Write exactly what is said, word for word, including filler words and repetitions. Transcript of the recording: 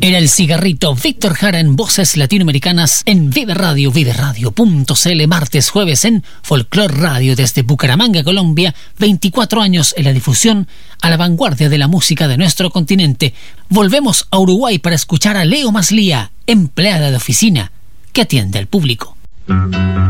Era el cigarrito Víctor Jara en voces latinoamericanas en Vive Radio, vive radio punto c l, martes, jueves en Folklore Radio desde Bucaramanga, Colombia. veinticuatro años en la difusión a la vanguardia de la música de nuestro continente. Volvemos a Uruguay para escuchar a Leo Maslía, empleada de oficina que atiende al público.